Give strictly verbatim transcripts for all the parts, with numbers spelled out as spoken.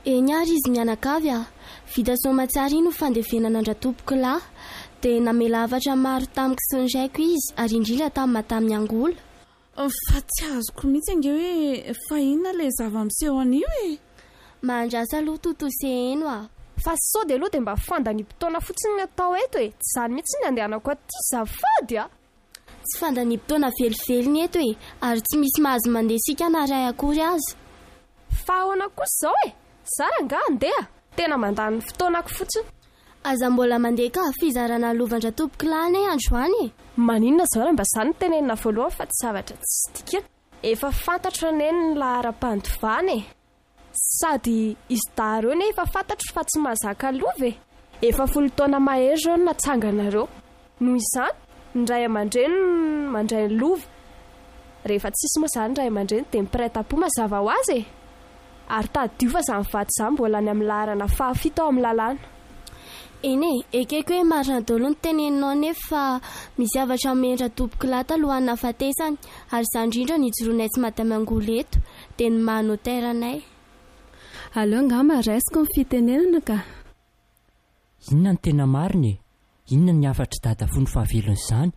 Eny ary izy mianakavy a vita somatsara iny fandevenana andratompoko lahy dia namela havatra maro tamiko sy ny raiko izy ary indrindra tamin'ny matamin'ny angola. Fa tsy azoko mihitsy ange hoe fa inona ilay zava-miseho an'io e. Mandrasa aloha totoseheno a. Fa sao dia aloha dia mba fandanimpotoana fotsiny ny atao eto e. Tsy izany mihitsy ny andehanako aty zafady a. Tsy fandanimpotoana velively eto e ary tsy misy mahazo mandeha sika na ray akory azy. Fa ahoana kosa izao e. Zara nga andeha. Tena mandany fotoanako fotsiny. Aza mbola mandeha ka fizarana lovandratompoko lahy e androany e. Maninona izao mba izany no tenenina voalohany fa tsy zavatra tsy tiana. Efa fantatro neny ny laharam-pandovana e. Sady izy daharo eny efa fantatro fa tsy mahazaka lova e. Efa folo taona mahery zao no natsanganareo. Noho izany ny ray aman-dreny mandray ny lova. Rehefa tsisy moa izany ray aman-dreny dia miprêt-à-pot mazava ho azy e. Ary tadio fa izany vady izany mbola any amin'ny laharana fahafito ao amin'ny lalàna. Eny e, ekeko hoe marina daholo ny teneninao nefa fa misy havatra mentra tompoko lahy talohan'ny nahafatesany ary izany indrindra nijoroanay tsy madama angola eto dia ny mahanoteranay. Aleo angamba raisiko ny fitenenana ka. Inona ny tena marina e? Inona ny hafatra dada fony fahavelony izany?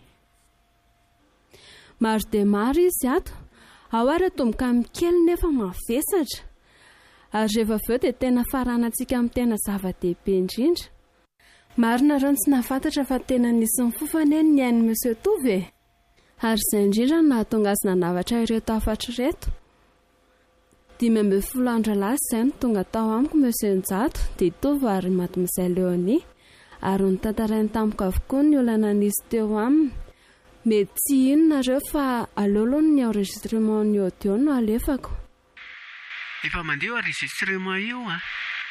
Maro dia maro izy ato. Ao ary tomboka amin'ny kely nefa mavesatra. Ary rehefa avy eo dia tena faranantsika amin'ny tena zava-dehibe indrindra. Marina tsy nahafantatra fa tena nisy ny fofana eny ny hain'ny Monsieur Tovy e. Ary izay indrindra no nahatonga azy nanavatra ireto hafatra ireto. Dimy ambin'ny folo andro lasa izay no tonga tao amiko Monsieur Njato dia Tovy ary Mademoiselle Léonie. Ary notantarainy tamiko avokoa ny olana nisy teo aminy. Mety tsy inonareo fa alolo ny enregistrement ny audio no alefako. Efa mandeha enregistrement io a?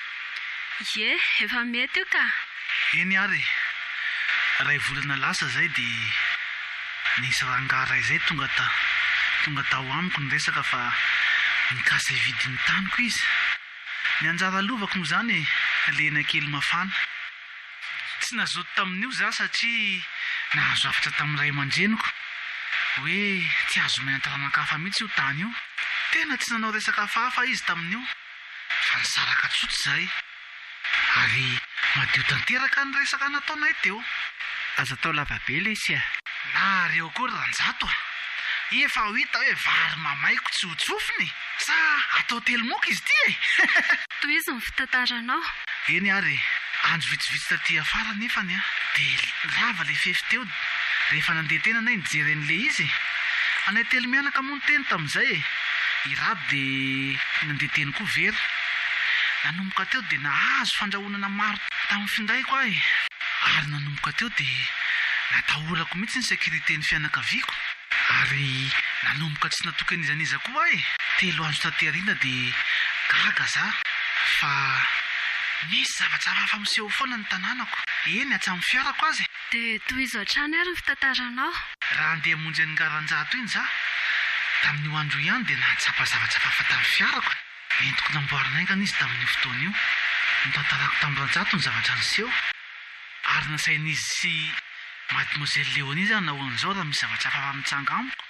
Ye, efa mety io ka. Eny ary, ray volana lasa zay dia nisy rangara izay tonga ta tonga tao amiko ny resaka fa nikasa vidin'ny taniko izy. Ny anjara lovako moa izany lena kely mafana. Tsy nazoto tamin'io za satria nahazo hafatra tamin'ny ray aman-dreniko hoe tsy azo menataranakafa mihitsy io tany io. Tena tsy nanao resaka hafahafa izy tamin'io fa nisaraka tsotra izay ary madio tanteraka ny resaka nataonay teo. Aza tao lavabe ilay sia. Na reo koa ranjato a. Efa ho hita hoe vary mamaiko tsy ho tsofiny sa atao telo moka izy ty e. Toy izy ny fitantaranao. Eny ary andro vitsivitsy taty afara nefany a dia lava ilay fefy teo. Rehefa nandeha tena anay nijery an'ilay izy anay telo mianaka moa ny teny tamin'izay e. Irado dia nandeha teny koa very. Nanomboka teo dia nahazo fandrahonana maro tamin'ny findaiko ahy. Ary nanomboka teo dia natahorako mihitsy ny sécurité-ny fianakaviako. Ary nanomboka tsy natokan'izaniza koa ahy. Telo andro taterina dia gaga za fa nisy zavatra hafa miseho foana ny tanànako. Eny atsamin'ny fiarako azy. Dia toy izao trano ary ny fitantaranao. Raha andeha hamonjy ny garanjato iny za tamin'io andro ihany dia nahatsapa zavatra hafa tamin'ny fiarako. Entiko namboarina aingana izy tamin'io fotoana io. Nitantarako tamin'ny ranjato ny zavatra niseho. Ary nasain'izy sy Mademoiselle Léonie zany nahoan'izao raha misy zavatra hafa mitsanga amiko.